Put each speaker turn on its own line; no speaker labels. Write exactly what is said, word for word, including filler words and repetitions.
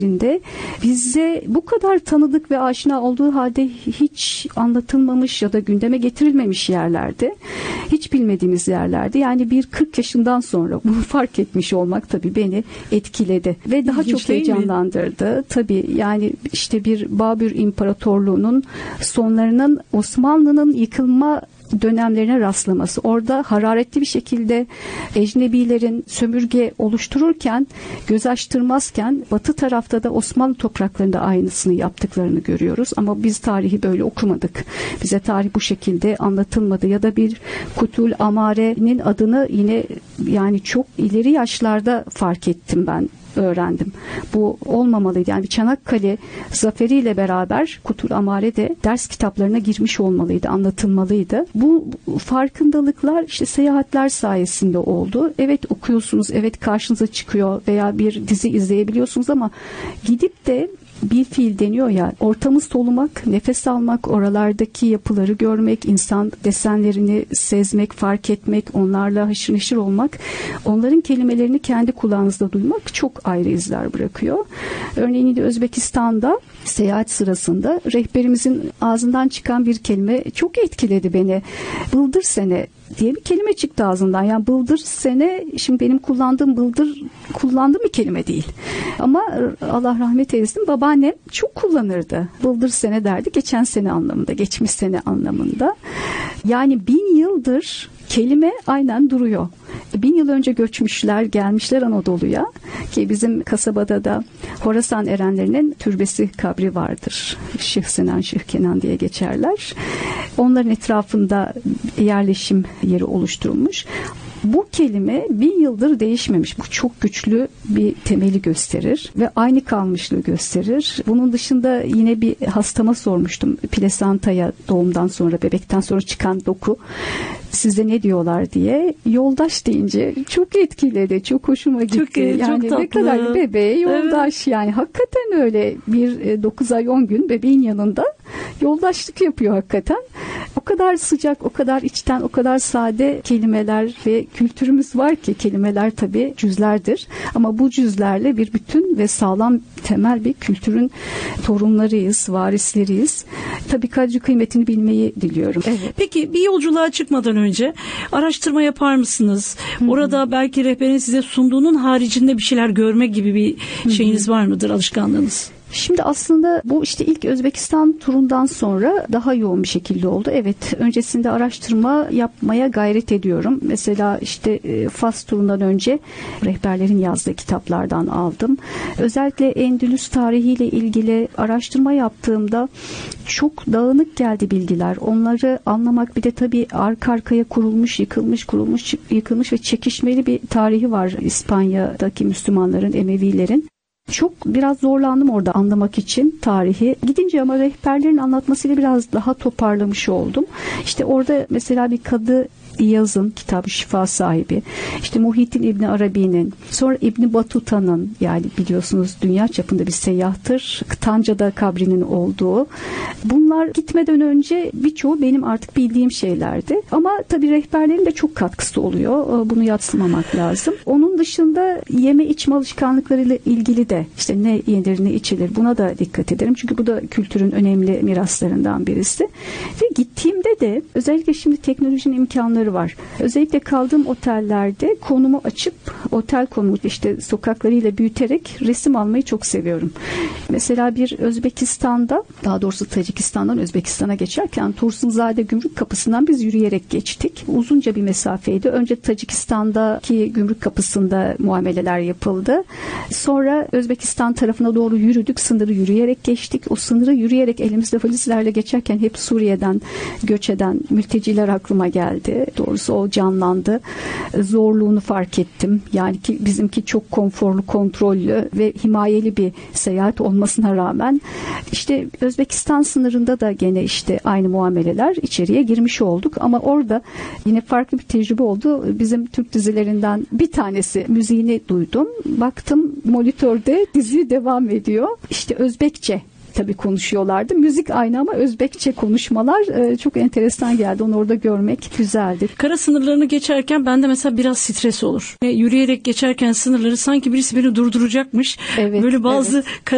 bize bu kadar tanıdık ve aşina olduğu halde hiç anlatılmamış ya da gündeme getirilmemiş yerlerde, hiç bilmediğimiz yerlerde, yani bir kırk yaşından sonra bunu fark etmiş olmak tabii beni etkiledi ve daha
İlginç
çok heyecanlandırdı. Tabii yani işte bir Babür İmparatorluğu'nun sonlarının Osmanlı'nın yıkılma dönemlerine rastlaması, orada hararetli bir şekilde ecnebilerin sömürge oluştururken, göz açtırmazken Batı tarafta da Osmanlı topraklarında aynısını yaptıklarını görüyoruz. Ama biz tarihi böyle okumadık. Bize tarih bu şekilde anlatılmadı. Ya da bir Kutul Amare'nin adını yine yani çok ileri yaşlarda fark ettim ben. Öğrendim. Bu olmamalıydı. Yani bir Çanakkale zaferiyle beraber Kutul Amare de ders kitaplarına girmiş olmalıydı, anlatılmalıydı. Bu farkındalıklar işte seyahatler sayesinde oldu. Evet okuyorsunuz, evet karşınıza çıkıyor veya bir dizi izleyebiliyorsunuz ama gidip de bir fiil deniyor ya, ortamı solumak, nefes almak, oralardaki yapıları görmek, insan desenlerini sezmek, fark etmek, onlarla haşır neşir olmak, onların kelimelerini kendi kulağınızda duymak çok ayrı izler bırakıyor. Örneğin de Özbekistan'da seyahat sırasında rehberimizin ağzından çıkan bir kelime çok etkiledi beni. Bıldır sene diye bir kelime çıktı ağzından. Yani bıldır sene, şimdi benim kullandığım bıldır kullandığım bir kelime değil. Ama Allah rahmet eylesin, babaannem çok kullanırdı. Bıldır sene derdi, geçen sene anlamında, geçmiş sene anlamında. Yani bin yıldır kelime aynen duruyor. Bin yıl önce göçmüşler, gelmişler Anadolu'ya ki bizim kasabada da Horasan erenlerinin türbesi, kabri vardır. Şıh Sinan, Şıh Kenan diye geçerler. Onların etrafında yerleşim yeri oluşturulmuş. Bu kelime bin yıldır değişmemiş. Bu çok güçlü bir temeli gösterir ve aynı kalmışlığı gösterir. Bunun dışında yine bir hastama sormuştum. Plasantaya doğumdan sonra, bebekten sonra çıkan doku size ne diyorlar diye. Yoldaş deyince çok etkiledi. Çok hoşuma gitti.
Çok iyi,
yani
çok
ne kadar bebeğe yoldaş. Evet. Yani hakikaten öyle bir dokuz ay on gün bebeğin yanında yoldaşlık yapıyor hakikaten. O kadar sıcak, o kadar içten, o kadar sade kelimeler ve kültürümüz var ki, kelimeler tabii cüzlerdir. Ama bu cüzlerle bir bütün ve sağlam temel bir kültürün torunlarıyız, varisleriyiz. Tabii kadri kıymetini bilmeyi diliyorum. Evet.
Peki bir yolculuğa çıkmadan önce araştırma yapar mısınız? Hı-hı. Orada belki rehberin size sunduğunun haricinde bir şeyler görme gibi bir şeyiniz Hı-hı. var mıdır, alışkanlığınız?
Şimdi aslında bu işte ilk Özbekistan turundan sonra daha yoğun bir şekilde oldu. Evet, öncesinde araştırma yapmaya gayret ediyorum. Mesela işte Fas turundan önce rehberlerin yazdığı kitaplardan aldım. Özellikle Endülüs tarihiyle ilgili araştırma yaptığımda çok dağınık geldi bilgiler. Onları anlamak, bir de tabii arka arkaya kurulmuş, yıkılmış, kurulmuş, yıkılmış ve çekişmeli bir tarihi var İspanya'daki Müslümanların, Emevilerin. Çok biraz zorlandım orada anlamak için tarihi. Gidince ama rehberlerin anlatmasıyla biraz daha toparlamış oldum. İşte orada mesela bir Kadı İyaz'ın kitabı Şifa sahibi, işte Muhyiddin İbni Arabi'nin, sonra İbni Batuta'nın, yani biliyorsunuz dünya çapında bir seyyahtır, Tanca'da kabrinin olduğu. Bunlar gitmeden önce birçoğu benim artık bildiğim şeylerdi. Ama tabii rehberlerin de çok katkısı oluyor. Bunu yadsımamak lazım. Onun dışında yeme içme alışkanlıklarıyla ilgili de işte ne yenir ne içilir, buna da dikkat ederim. Çünkü bu da kültürün önemli miraslarından birisi. Ve gittiğimde de özellikle şimdi teknolojinin imkanları var. Özellikle kaldığım otellerde konumu açıp, otel konumu işte sokaklarıyla büyüterek resim almayı çok seviyorum. Mesela bir Özbekistan'da, daha doğrusu Tacikistan'dan Özbekistan'a geçerken Tursunzade Gümrük Kapısı'ndan biz yürüyerek geçtik. Uzunca bir mesafeydi. Önce Tacikistan'daki gümrük kapısında muameleler yapıldı. Sonra Özbekistan tarafına doğru yürüdük. Sınırı yürüyerek geçtik. O sınırı yürüyerek elimizde valizlerle geçerken hep Suriye'den göç eden mülteciler aklıma geldi. Doğrusu o canlandı. Zorluğunu fark ettim. Yani ki bizimki çok konforlu, kontrollü ve himayeli bir seyahat olmasına rağmen işte Özbekistan sınırında da gene işte aynı muameleler, içeriye girmiş olduk. Ama orada yine farklı bir tecrübe oldu. Bizim Türk dizilerinden bir tanesi müziğini duydum. Baktım monitörde dizi devam ediyor. İşte Özbekçe tabii konuşuyorlardı. Müzik aynı ama Özbekçe konuşmalar e, çok enteresan geldi. Onu orada görmek güzeldi.
Kara sınırlarını geçerken bende mesela biraz stres olur. Yürüyerek geçerken sınırları sanki birisi beni durduracakmış. Evet, böyle bazı evet.